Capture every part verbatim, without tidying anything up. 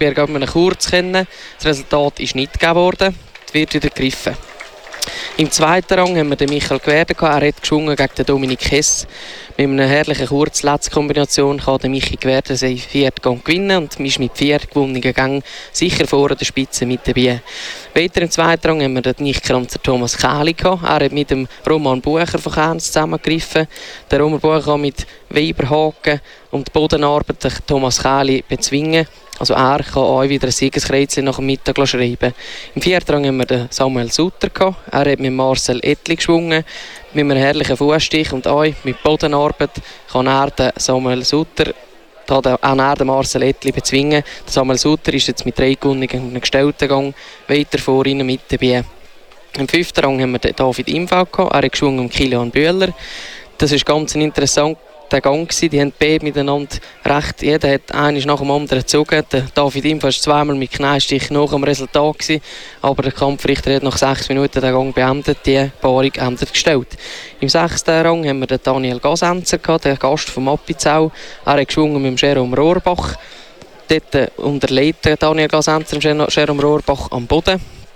Wir geben einen Kurz kennen. Das Resultat ist nicht gegeben worden. Es wird wieder gegriffen. Im zweiten Rang haben wir den Michael Gwerder. Er hat geschwungen gegen den Dominik Hess. Mit einer herrlichen Kurz-Letz-Kombination kann der Michael Gwerder seinen vierten Gang gewinnen und ist mit vier gewonnenen Gängen sicher vor der Spitze mit dabei. Weiter im zweiten Rang haben wir den Nicht-Kranzer Thomas Kähli. Er hat mit dem Roman Bucher von Kerns zusammengegriffen. Der Roman Bucher kann mit Weiberhaken und Bodenarbeit den Thomas Kähli bezwingen. Also er kann auch wieder ein Siegeskreuzchen nach dem Mittag schreiben. Im vierten Rang haben wir den Samuel Sutter. Er hat mit Marcel Ettli geschwungen, mit einem herrlichen Fußstich und auch mit Bodenarbeit kann er den Samuel Sutter, auch er den Marcel Ettli bezwingen. Der Samuel Sutter ist jetzt mit drei Gewonnungen in einem gestellten Gang weiter vor ihnen mit dabei. Im fünften Rang haben wir den David Imfeld. Er hat geschwungen um Kilian Bühler. Das ist ganz interessant. Der Gang gewesen. Die haben beide miteinander recht. Jeder hat eines nach dem anderen gezogen. Der David Imfeld war zweimal mit Kneinstich nach dem Resultat gewesen, aber der Kampfrichter hat nach sechs Minuten den Gang beendet. Die Paarung endet gestellt. Im sechsten Rang haben wir den Daniel Gasenzer, den Gast vom Appenzell. Er hat geschwungen mit dem Jerome Rohrbach. Dort unterlegt Daniel Gasenzer Jerome Rohrbach am Boden.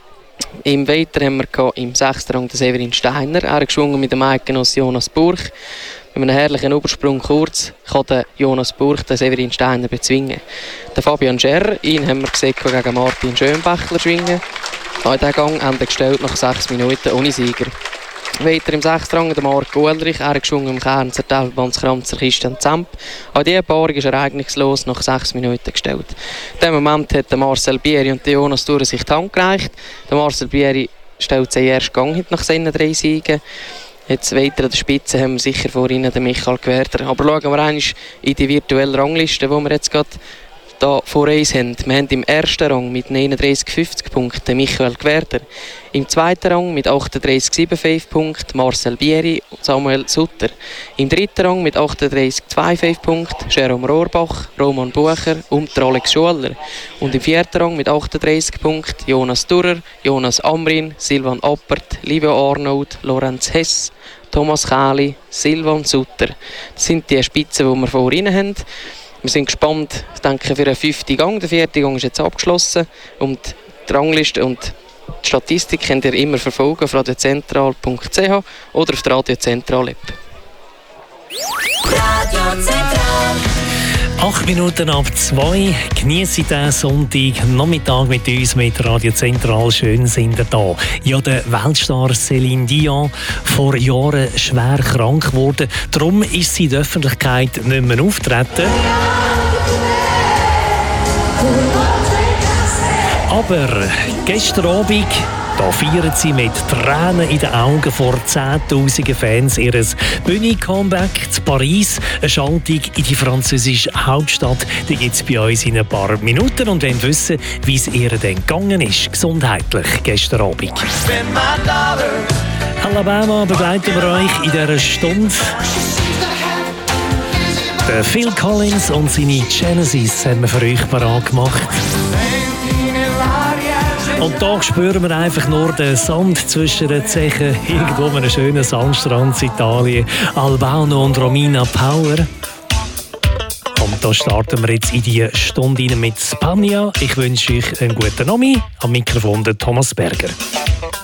Im Weiter haben wir im sechsten Rang den Severin Steiner. Er hat geschwungen mit dem Eidgenoss Jonas Burch. Mit einem herrlichen Übersprung kurz kann der Jonas Burch den Severin Steiner bezwingen. Der Fabian Scherr, ihn haben wir gesehen gegen Martin Schönbächler schwingen. Auch der Gang endet gestellt nach sechs Minuten ohne Sieger. Weiter im sechsten Rang der Marc Ullrich. Er hat geschwungen im Kernzer Tafelbandskranzer Christian Zemp. Auch diese Paarung ist ereignislos nach sechs Minuten gestellt. In diesem Moment hat der Marcel Bieri und der Jonas Durch sich die Hand gereicht. Der Marcel Bieri stellt seinen ersten Gang hin nach seinen drei Siegen. Jetzt weiter an der Spitze haben wir sicher vor ihnen den Michael Gwerder. Aber schauen wir einmal in die virtuelle Rangliste, die wir jetzt gerade hier vor uns haben. Wir haben im ersten Rang mit neununddreißig Komma fünfzig Punkten Michael Gwerder. Im zweiten Rang mit achtunddreißig Komma fünfundsiebzig Punkten Marcel Bieri und Samuel Sutter. Im dritten Rang mit achtunddreißig Komma zweiundfünfzig Punkten Jerome Rohrbach, Roman Bucher und Alex Schuller. Und im vierten Rang mit achtunddreißig Punkten Jonas Durer, Jonas Amrin, Silvan Appert, Livio Arnold, Lorenz Hess, Thomas Kähli, Silvan Sutter. Das sind die Spitzen, die wir vor ihnen haben. Wir sind gespannt, ich denke, für einen fünften Gang. Der vierte Gang ist jetzt abgeschlossen. Und die Rangliste und die Statistik könnt ihr immer verfolgen auf radiozentral punkt c h oder auf der Radiozentral-App. Radio Zentral. Acht Minuten ab zwei. Genieße diesen Sonntag Nachmittag mit uns mit Radio Zentral. Schön sind ihr da. Ja, der Weltstar Céline Dion vor Jahren schwer krank geworden. Darum ist sie in der Öffentlichkeit nicht mehr auftreten. Aber gestern Abend, da feiern sie mit Tränen in den Augen vor zehntausenden Fans ihr Bühne-Comeback zu Paris. Eine Schaltung in die französische Hauptstadt, die gibt es bei uns in ein paar Minuten. Und wollen wissen, wie es ihr denn gegangen ist, gesundheitlich, gestern Abend. Alabama begleiten wir euch in dieser Stunde. Der Phil Collins und seine Genesis haben wir für euch parat gemacht. Und da spüren wir einfach nur den Sand zwischen den Zechen, irgendwo an einem schönen Sandstrand in Italien. Albano und Romina Power. Und da starten wir jetzt in die Stunde mit Spagna. Ich wünsche euch einen guten Abend. Am Mikrofon der Thomas Berger.